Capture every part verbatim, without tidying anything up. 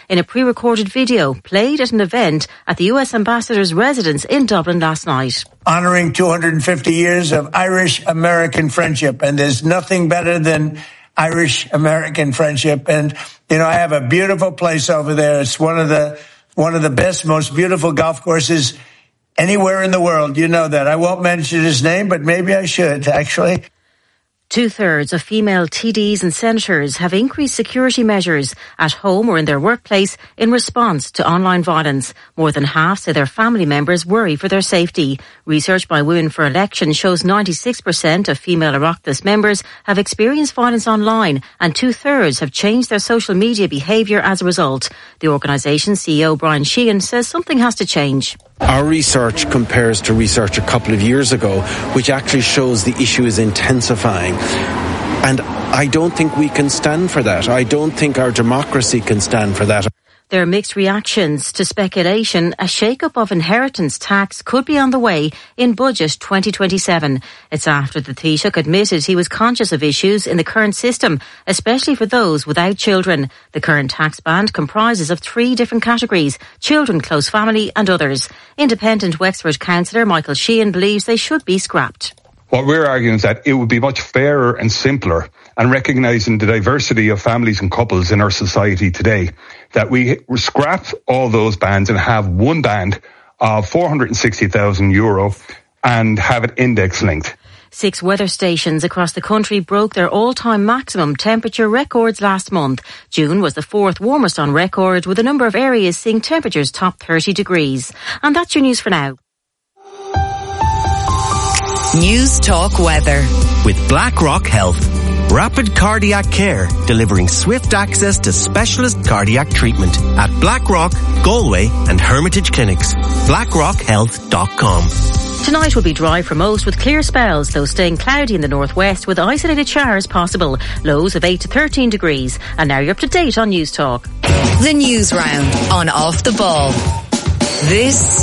in a pre-recorded video played at an event at the U S Ambassador's residence in Dublin last night. Honouring two hundred fifty years of Irish-American friendship, and there's nothing better than Irish-American friendship. And, you know, I have a beautiful place over there. It's one of the one of the best, most beautiful golf courses anywhere in the world. You know that. I won't mention his name, but maybe I should, actually. Two-thirds of female T Ds and senators have increased security measures at home or in their workplace in response to online violence. More than half say their family members worry for their safety. Research by Women for Election shows ninety-six percent of female Oireachtas members have experienced violence online, and two-thirds have changed their social media behaviour as a result. The organisation's C E O Brian Sheehan says something has to change. Our research compares to research a couple of years ago, which actually shows the issue is intensifying. And I don't think we can stand for that. I don't think our democracy can stand for that. There are mixed reactions to speculation. A shake-up of inheritance tax could be on the way in Budget twenty twenty-seven. It's after the Taoiseach admitted he was conscious of issues in the current system, especially for those without children. The current tax band comprises of three different categories: children, close family and others. Independent Wexford councillor Michael Sheehan believes they should be scrapped. What we're arguing is that it would be much fairer and simpler, and recognising the diversity of families and couples in our society today, that we scrap all those bands and have one band of four hundred sixty thousand euro and have it index linked. Six weather stations across the country broke their all-time maximum temperature records last month. June was the fourth warmest on record, with a number of areas seeing temperatures top thirty degrees. And that's your news for now. News Talk Weather. With BlackRock Health. Rapid cardiac care, delivering swift access to specialist cardiac treatment at Blackrock, Galway and Hermitage Clinics. blackrock health dot com. Tonight will be dry for most, with clear spells, though staying cloudy in the northwest with isolated showers possible. Lows of eight to thirteen degrees. And now you're up to date on News Talk. The News Round on Off the Ball. This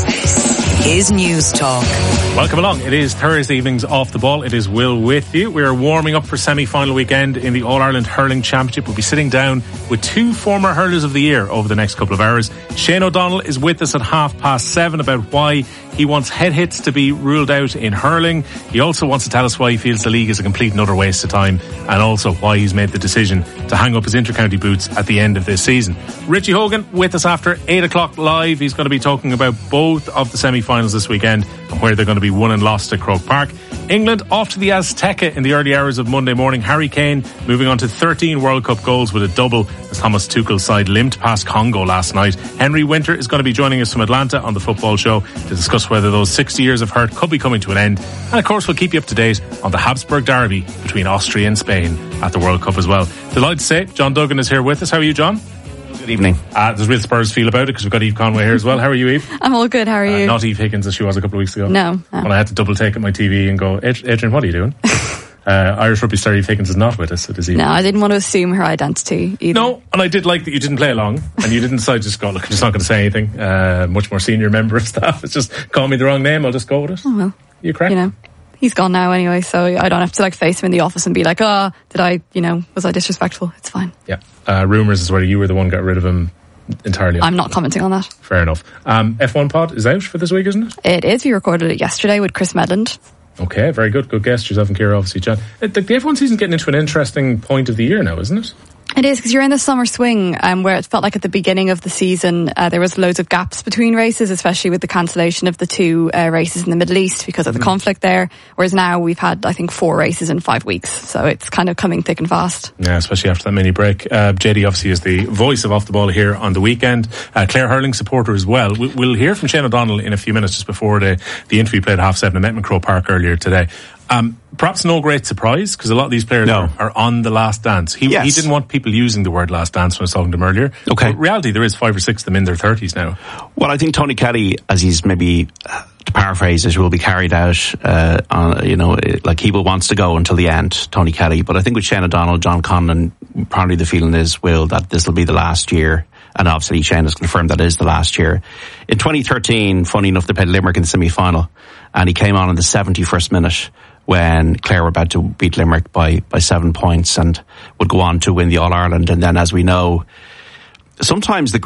is News Talk. Welcome along. It is Thursday evenings Off the Ball. It is Will with you. We are warming up for semi-final weekend in the All-Ireland Hurling Championship. We'll be sitting down with two former hurlers of the year over the next couple of hours. Shane O'Donnell is with us at half past seven about why he wants head hits to be ruled out in hurling. He also wants to tell us why he feels the league is a complete and utter waste of time, and also why he's made the decision to hang up his inter-county boots at the end of this season. Richie Hogan with us after eight o'clock live. He's going to be talking about both of the semi-finals this weekend and where they're going to be won and lost at Croke Park. England off to the Azteca in the early hours of Monday morning. Harry Kane moving on to thirteen World Cup goals with a double as Thomas Tuchel's side limped past Congo last night. Henry Winter is going to be joining us from Atlanta on the Football Show to discuss whether those sixty years of hurt could be coming to an end. And of course we'll keep you up to date on the Habsburg derby between Austria and Spain at the World Cup as well. Delighted to say John Duggan is here with us. How are you, John? Good evening. Uh, there's real Spurs feel about it because we've got Eve Conway here as well. How are you, Eve? I'm all good. How are you? Uh, not Eve Higgins as she was a couple of weeks ago. No. no. When I had to double take at my T V and go, Adrian, what are you doing? uh, Irish rugby star Eve Higgins is not with us. It is Eve. No, I didn't want to assume her identity either. No, and I did like that you didn't play along and you didn't decide to just go, look, I'm just not going to say anything. Uh, much more senior member of staff. It's just call me the wrong name. I'll just go with it. Oh, well. You correct? You know. He's gone now anyway, so I don't have to like face him in the office and be like, oh, did I, you know, was I disrespectful? It's fine. Yeah. Uh, rumours is where you were the one got rid of him entirely. I'm not commenting on that. Fair enough. Um, F one pod is out for this week, isn't it? It is. We recorded it yesterday with Chris Medland. Okay, very good. Good guest. Yourself and Ciara obviously chat. The, the F one season's getting into an interesting point of the year now, isn't it? It is, because you're in the summer swing um, where it felt like at the beginning of the season uh, there was loads of gaps between races, especially with the cancellation of the two uh, races in the Middle East because of the mm. conflict there. Whereas now we've had, I think, four races in five weeks. So it's kind of coming thick and fast. Yeah, especially after that mini break. Uh, J D obviously is the voice of Off the Ball here on the weekend. Uh, Clare Hurling supporter as well. We, we'll hear from Shane O'Donnell in a few minutes just before the, the interview played at half seven. I met him in Croke Park earlier today. Um, perhaps no great surprise because a lot of these players no. are, are on the last dance. He, yes. he didn't want people using the word last dance when I was talking to him earlier. Okay. But in reality, there is five or six of them in their thirties now. Well, I think Tony Kelly, as he's maybe, uh, to paraphrase it, will be carried out, uh, on, you know, like he will wants to go until the end, Tony Kelly. But I think with Shane O'Donnell, John Conlon, probably the feeling is, Will, that this will be the last year. And obviously Shane has confirmed that is the last year. In twenty thirteen, funny enough, they played Limerick in the semi-final. And he came on in the seventy-first minute when Clare were about to beat Limerick by, by seven points and would go on to win the All-Ireland. And then, as we know, sometimes the